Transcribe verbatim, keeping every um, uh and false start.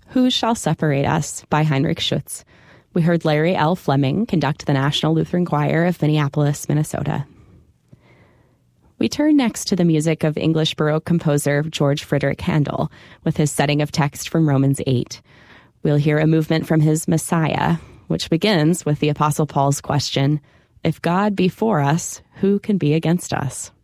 Who Shall Separate Us by Heinrich Schütz. We heard Larry L. Fleming conduct the National Lutheran Choir of Minneapolis, Minnesota. We turn next to the music of English Baroque composer George Frederick Handel with his setting of text from Romans eight. We'll hear a movement from his Messiah, which begins with the Apostle Paul's question, "If God be for us, who can be against us?"